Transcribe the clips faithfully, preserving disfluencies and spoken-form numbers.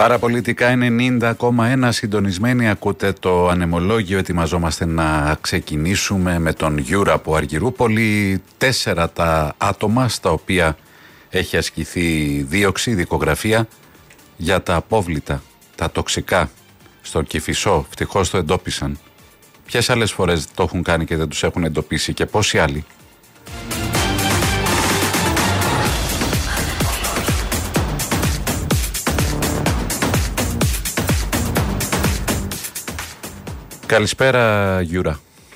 Παραπολιτικά ενενήντα κόμμα ένα συντονισμένοι, ακούτε το ανεμολόγιο. Ετοιμαζόμαστε να ξεκινήσουμε με τον Γιούρα από Αργυρούπολη. Τέσσερα τα άτομα στα οποία έχει ασκηθεί δίωξη, δικογραφία για τα απόβλητα, τα τοξικά στο Κηφισό. Ευτυχώς το εντόπισαν. Ποιες άλλες φορές το έχουν κάνει και δεν τους έχουν εντοπίσει και πόσοι άλλοι? Καλησπέρα Γιούρα.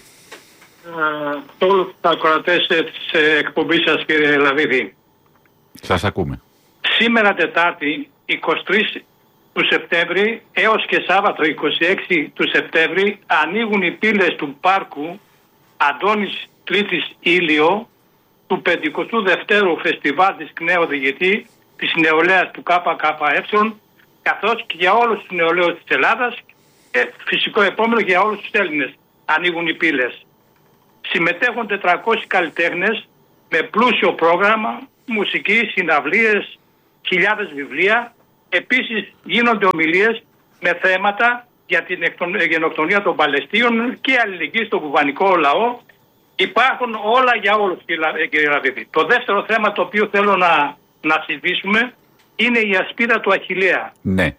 Uh, όλους τους ακροατές της εκπομπής σας, κύριε Λαβίδη. Σας ακούμε. Σήμερα Τετάρτη εικοστή τρίτη του Σεπτέμβρη έως και Σάββατο εικοστή έκτη του Σεπτέμβρη ανοίγουν οι πύλες του πάρκου Αντώνης Τρίτης Ήλιο του πενηκοστού δεύτερου Φεστιβάλ της ΚΝΕ Οδηγητή της νεολαίας του ΚΚΕ, καθώς και για όλους τους νεολαίους της Ελλάδας και φυσικό επόμενο για όλους τους Έλληνες. Ανοίγουν οι πύλες. Συμμετέχουν τετρακόσιοι καλλιτέχνες με πλούσιο πρόγραμμα, μουσική, συναυλίες, χιλιάδες βιβλία. Επίσης γίνονται ομιλίες με θέματα για την γενοκτονία των Παλαιστίνων και αλληλεγγύη στον κουβανικό λαό. Υπάρχουν όλα για όλους, κύριε Ραβίδη. Το δεύτερο θέμα το οποίο θέλω να, να συζητήσουμε είναι η ασπίδα του Αχιλλέα. Ναι.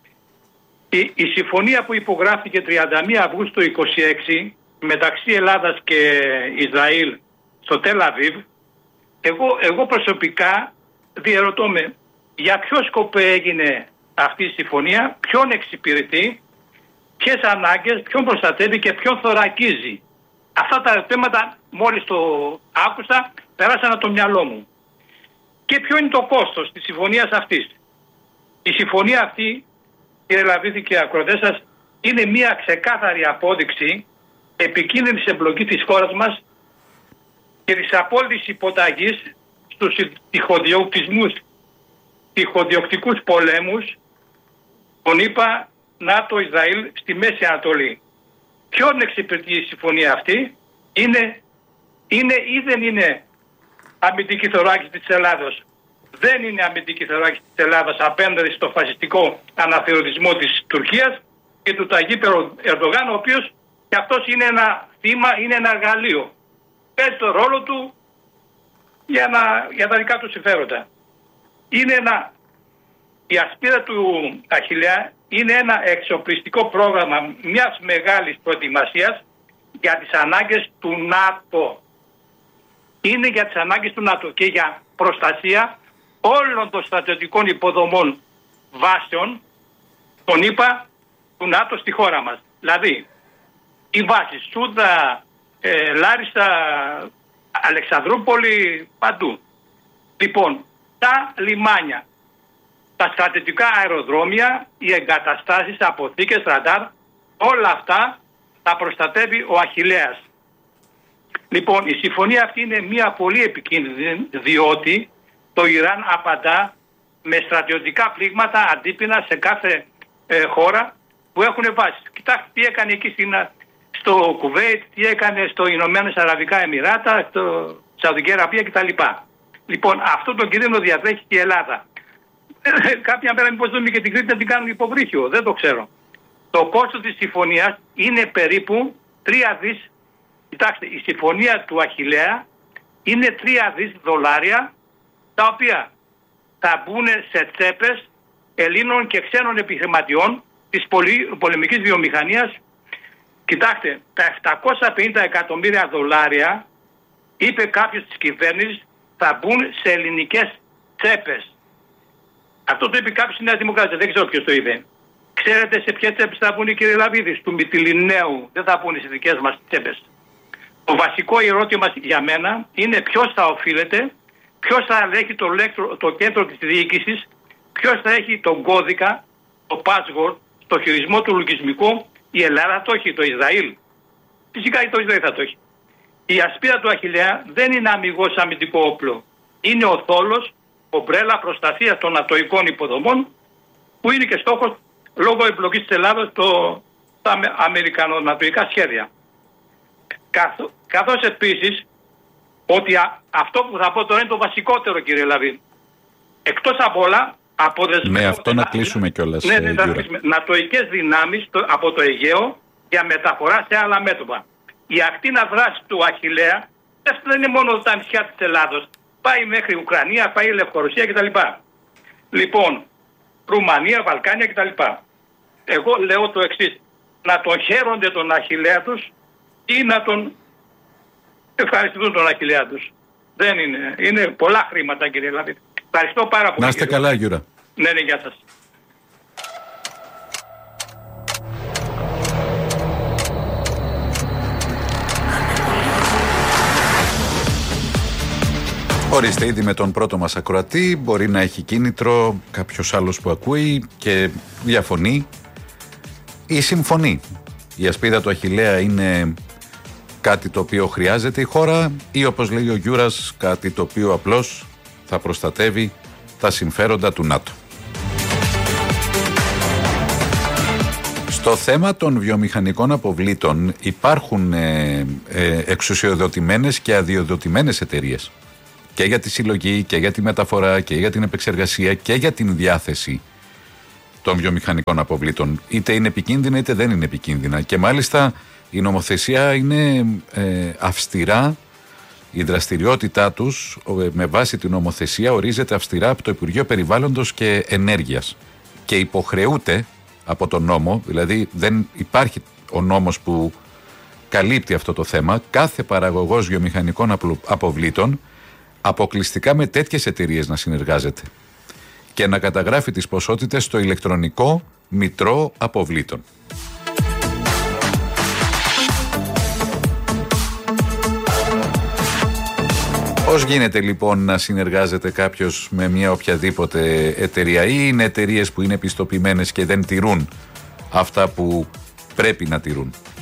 Η, η συμφωνία που υπογράφηκε τριάντα μία Αυγούστου είκοσι έξι μεταξύ Ελλάδας και Ισραήλ στο Τελ Αβίβ, εγώ, εγώ προσωπικά διερωτώ με για ποιο σκοπό έγινε αυτή η συμφωνία, ποιον εξυπηρετεί, ποιες ανάγκες, ποιον προστατεύει και ποιον θωρακίζει. Αυτά τα θέματα μόλις το άκουσα περάσαν από το μυαλό μου. Και ποιο είναι το κόστος της συμφωνίας αυτής? Η συμφωνία αυτή, κύριε Λαβίδη και ακροατές σας, είναι μια ξεκάθαρη απόδειξη επικίνδυνης εμπλοκής της χώρας μας και της απόλυτης υποταγής στους τυχοδιοκτισμούς, τυχοδιοκτικούς πολέμους των ΗΠΑ, ΝΑΤΟ, Ισραήλ στη Μέση Ανατολή. Ποιον εξυπηρετεί η συμφωνία αυτή? Είναι, είναι ή δεν είναι αμυντική θωράκιση της Ελλάδος? Δεν είναι αμυντική θωράκιση της Ελλάδας απέναντι στο φασιστικό αναθεωρητισμό της Τουρκίας και του Ταγίπ Ερντογάν, ο οποίος και αυτός είναι ένα θύμα, είναι ένα εργαλείο. Παίζει το ρόλο του για, να, για τα δικά του συμφέροντα. Είναι ένα, η ασπίδα του Αχιλλέα είναι ένα εξοπλιστικό πρόγραμμα μιας μεγάλης προετοιμασίας για τις ανάγκες του ΝΑΤΟ. Είναι για τις ανάγκες του ΝΑΤΟ και για προστασία όλων των στρατιωτικών υποδομών βάσεων των ΗΠΑ του ΝΑΤΟ στη χώρα μας. Δηλαδή, οι βάσεις Σούδα, ε, Λάρισα, Αλεξανδρούπολη, παντού. Λοιπόν, τα λιμάνια, τα στρατιωτικά αεροδρόμια, οι εγκαταστάσεις, αποθήκες, ραντάρ, όλα αυτά τα προστατεύει ο Αχιλλέας. Λοιπόν, η συμφωνία αυτή είναι μια πολύ επικίνδυνη, διότι το Ιράν απαντά με στρατιωτικά πλήγματα αντίπεινα σε κάθε ε, χώρα που έχουν βάσεις. Κοιτάξτε τι έκανε εκεί στην, στο Κουβέιτ, τι έκανε στο Ηνωμένες Αραβικά Εμιράτα, στο Σαουδική Αραβία κτλ. Λοιπόν, αυτό το κίνδυνο διατρέχει και η Ελλάδα. Κάποια μέρα μήπως δούμε και την Κρήτη να την κάνουν υποβρύχιο, δεν το ξέρω. Το κόστος της συμφωνίας είναι περίπου τρία δις. Κοιτάξτε, η συμφωνία του Αχιλλέα είναι τρία δις δολάρια, τα οποία θα μπουν σε τσέπες Ελλήνων και ξένων επιχειρηματιών της πολυ, πολεμικής βιομηχανίας. Κοιτάξτε, τα επτακόσια πενήντα εκατομμύρια δολάρια, είπε κάποιος της κυβέρνησης, θα μπουν σε ελληνικές τσέπες. Αυτό το είπε κάποιος στη Νέα Δημοκρατία, δεν ξέρω ποιος το είπε. Ξέρετε σε ποιες τσέπες θα μπουν, κύριε Λαβίδη? Του Μυτιληναίου, δεν θα μπουν στις δικές μας τσέπες. Το βασικό ερώτημα για μένα είναι ποιος θα οφείλεται, ποιος θα ελέγχει το, το κέντρο της διοίκησης, ποιος θα έχει τον κώδικα, το password, το χειρισμό του λογισμικού. Η Ελλάδα το έχει, το Ισραήλ. Φυσικά το Ισραήλ θα το έχει. Η ασπίδα του Αχιλλέα δεν είναι αμιγώς αμυντικό όπλο. Είναι ο θόλος, ομπρέλα προστασία των ατοικών υποδομών, που είναι και στόχος λόγω εμπλοκής της Ελλάδας στο, στα αμερικανονατοικά σχέδια. Καθ, καθώς επίσης ότι α, αυτό που θα πω τώρα είναι το βασικότερο, κύριε Λαβίδη. Εκτός από όλα, Αποδεσμεύονται. Με αυτό να κλείσουμε κιόλας. Ναι, ναι, να, νατοικές δυνάμεις το, από το Αιγαίο για μεταφορά σε άλλα μέτωπα. Η ακτίνα δράση του Αχιλλέα δεν είναι μόνο τα νησιά της Ελλάδος. Πάει μέχρι Ουκρανία, πάει Λευκορωσία κτλ. Λοιπόν, Ρουμανία, Βαλκάνια κτλ. Εγώ λέω το εξής. Να τον χαίρονται τον Αχιλλέα τους ή να τον ευχαριστούν τον Αχιλλέα τους. Δεν είναι. Είναι πολλά χρήματα, κύριε Λαβίτη. Ευχαριστώ πάρα πολύ. Να είστε καλά, Γιούρα. Ναι, ναι, γεια σας. Ορίστε, ήδη με τον πρώτο μας ακροατή μπορεί να έχει κίνητρο κάποιος άλλος που ακούει και διαφωνεί ή συμφωνεί. Η ασπίδα του Αχιλλέα είναι κάτι το οποίο χρειάζεται η χώρα ή, όπως λέει ο Γιούρας, κάτι το οποίο απλώς θα προστατεύει τα συμφέροντα του ΝΑΤΟ. Στο θέμα των βιομηχανικών αποβλήτων υπάρχουν ε, ε, εξουσιοδοτημένες και αδειοδοτημένες εταιρείες και για τη συλλογή και για τη μεταφορά και για την επεξεργασία και για την διάθεση των βιομηχανικών αποβλήτων. Είτε είναι επικίνδυνα είτε δεν είναι επικίνδυνα. Και μάλιστα η νομοθεσία είναι ε, αυστηρά, η δραστηριότητά τους ε, με βάση την νομοθεσία ορίζεται αυστηρά από το Υπουργείο Περιβάλλοντος και Ενέργειας και υποχρεούται από τον νόμο, δηλαδή δεν υπάρχει ο νόμος που καλύπτει αυτό το θέμα, κάθε παραγωγός βιομηχανικών αποβλήτων αποκλειστικά με τέτοιες εταιρείες να συνεργάζεται και να καταγράφει τις ποσότητες στο ηλεκτρονικό μητρό αποβλήτων. Πώς γίνεται λοιπόν να συνεργάζεται κάποιος με μια οποιαδήποτε εταιρεία, ή είναι εταιρείες που είναι πιστοποιημένες και δεν τηρούν αυτά που πρέπει να τηρούν?